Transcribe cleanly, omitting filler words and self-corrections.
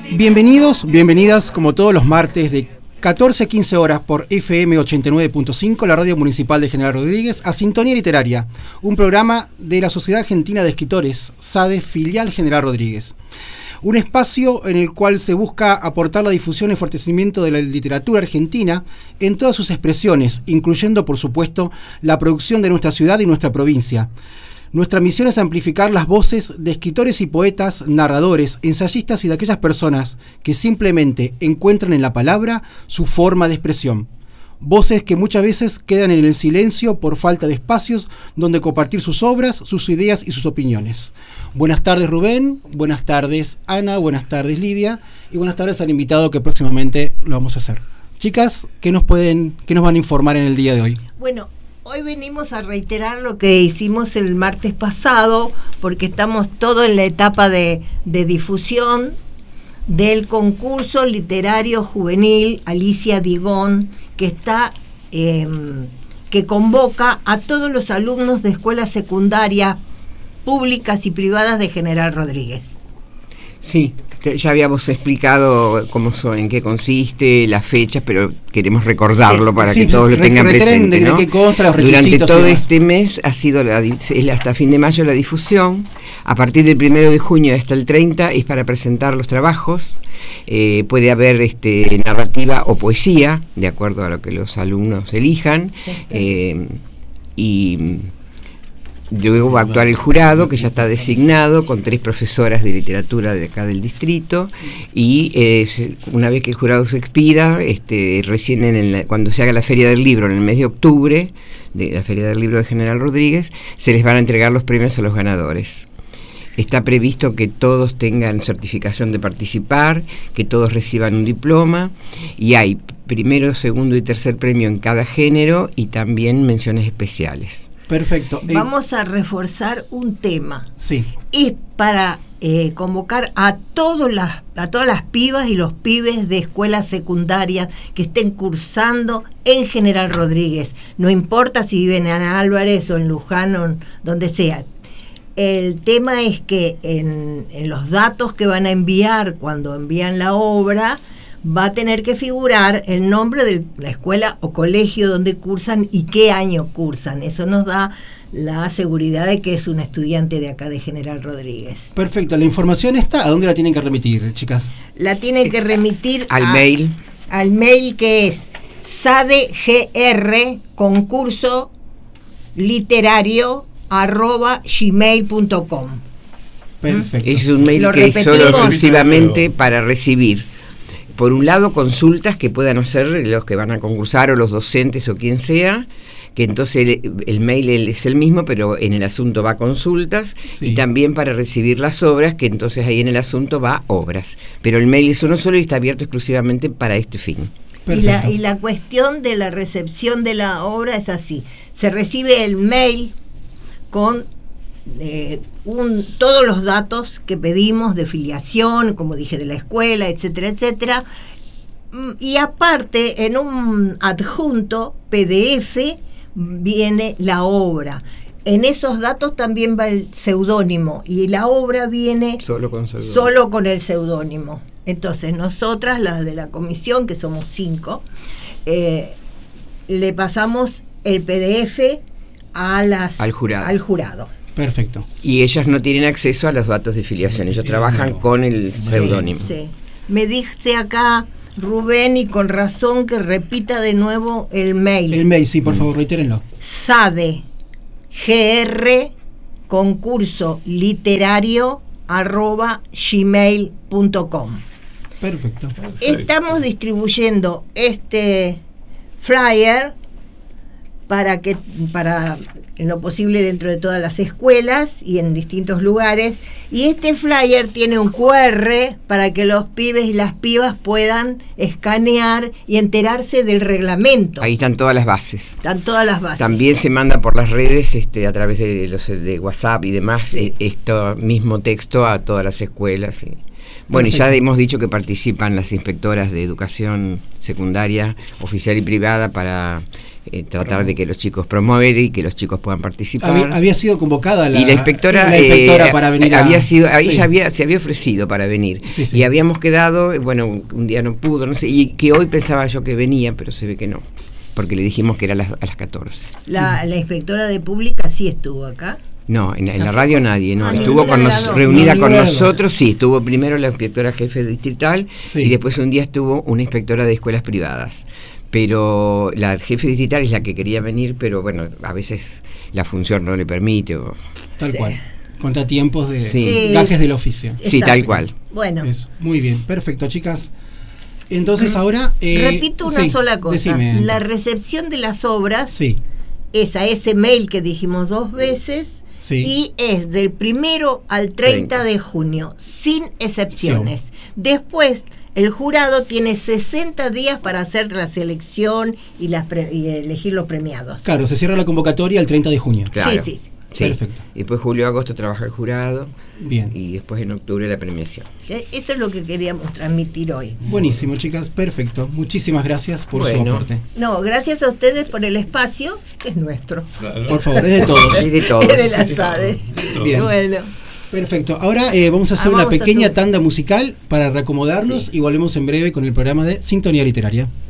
Bienvenidos, bienvenidas como todos los martes de 14 a 15 horas por FM 89.5, la radio municipal de General Rodríguez, a Sintonía Literaria, un programa de la Sociedad Argentina de Escritores, SADE, filial General Rodríguez. Un espacio en el cual se busca aportar la difusión y fortalecimiento de la literatura argentina en todas sus expresiones, incluyendo, por supuesto, la producción de nuestra ciudad y nuestra provincia. Nuestra misión es amplificar las voces de escritores y poetas, narradores, ensayistas y de aquellas personas que simplemente encuentran en la palabra su forma de expresión. Voces que muchas veces quedan en el silencio por falta de espacios donde compartir sus obras, sus ideas y sus opiniones. Buenas tardes, Rubén, buenas tardes, Ana, buenas tardes, Lidia, y buenas tardes al invitado que próximamente lo vamos a hacer. Chicas, ¿qué nos van a informar en el día de hoy? Bueno, hoy venimos a reiterar lo que hicimos el martes pasado, porque estamos todo en la etapa de difusión del concurso literario juvenil Alicia Digón, que está que convoca a todos los alumnos de escuelas secundarias públicas y privadas de General Rodríguez. Sí, ya habíamos explicado en qué consiste, las fechas, pero queremos recordarlo para que todos lo tengan presente, ¿no? De qué consta, los Durante todo este mes ha sido hasta fin de mayo la difusión. A partir del 1 de junio hasta el 30 es para presentar los trabajos. Puede haber narrativa o poesía, de acuerdo a lo que los alumnos elijan. Y luego va a actuar el jurado, que ya está designado, con 3 profesoras de literatura de acá del distrito, y una vez que el jurado se expida, recién cuando se haga la Feria del Libro, en el mes de octubre, de la Feria del Libro de General Rodríguez, se les van a entregar los premios a los ganadores. Está previsto que todos tengan certificación de participar, que todos reciban un diploma, y hay primero, segundo y tercer premio en cada género, y también menciones especiales. Perfecto. Vamos a reforzar un tema. Sí. Es para convocar a todas las pibas y los pibes de escuelas secundarias que estén cursando en General Rodríguez. No importa si viven en Álvarez o en Luján o donde sea. El tema es que en los datos que van a enviar cuando envían la obra, va a tener que figurar el nombre de la escuela o colegio donde cursan y qué año cursan. Eso nos da la seguridad de que es un estudiante de acá de General Rodríguez. Perfecto, la información está. ¿A dónde la tienen que remitir, chicas? La tienen que remitir al mail. Al mail, que es sadegr concurso literario @gmail.com. Perfecto. Es un mail que es solo exclusivamente para recibir, por un lado, consultas que puedan hacer los que van a concursar o los docentes o quien sea, que entonces el mail es el mismo, pero en el asunto va consultas, sí. Y también para recibir las obras, que entonces ahí en el asunto va obras. Pero el mail es uno solo y está abierto exclusivamente para este fin. Y la cuestión de la recepción de la obra es así. Se recibe el mail con todos los datos que pedimos de filiación, como dije, de la escuela, etcétera, etcétera, y aparte en un adjunto PDF viene la obra. En esos datos también va el seudónimo, y la obra viene solo con el seudónimo. Entonces nosotras, las de la comisión, que somos 5, le pasamos el PDF al jurado. Perfecto. Y ellas no tienen acceso a los datos de filiación, ellos trabajan con el seudónimo. Sí. Me dice acá Rubén, y con razón, que repita de nuevo el mail. El mail, sí, por favor, reitérenlo. sadegr concurso literario @gmail.com. Perfecto. Estamos distribuyendo este flyer para en lo posible dentro de todas las escuelas y en distintos lugares, y este flyer tiene un QR para que los pibes y las pibas puedan escanear y enterarse del reglamento. Ahí están todas las bases. Están todas las bases. También se manda por las redes, a través de WhatsApp y demás, sí. Esto mismo texto a todas las escuelas. Sí. Bueno, y ya hemos dicho que participan las inspectoras de educación secundaria, oficial y privada, para tratar de que los chicos promover y que los chicos puedan participar. Había sido convocada y la inspectora, para venir se había ofrecido para venir. Sí, sí. Y habíamos quedado, bueno, un día no pudo, no sé, y que hoy pensaba yo que venía, pero se ve que no, porque le dijimos que era a las 14. La inspectora de pública sí estuvo acá. No, en la radio nadie, no, estuvo reunida con nosotros, sí, estuvo primero la inspectora jefe distrital, sí, y después un día estuvo una inspectora de escuelas privadas. Pero la jefe distrital es la que quería venir, pero bueno, a veces la función no le permite. Tal cual. Contratiempos de gajes del oficio. Sí, tal cual. Bueno. Eso. Muy bien, perfecto, chicas. Entonces ahora... repito una sola cosa. Decime. La recepción de las obras sí, es a ese mail que dijimos 2 veces, sí, y es del 1 al 30 de junio, sin excepciones. Sí. Después... el jurado tiene 60 días para hacer la selección y elegir los premiados. Claro, se cierra la convocatoria el 30 de junio. Claro. Sí. Perfecto. Y después julio-agosto trabaja el jurado. Bien. Y después en octubre la premiación. Esto es lo que queríamos transmitir hoy. Buenísimo, chicas, perfecto. Muchísimas gracias por su aporte. No, gracias a ustedes por el espacio, que es nuestro. Claro. Por favor, es de todos. Es de todos. Es de la SADE. Bien. Bueno. Perfecto. Ahora vamos a hacer una pequeña tanda musical para reacomodarnos y volvemos en breve con el programa de Sintonía Literaria.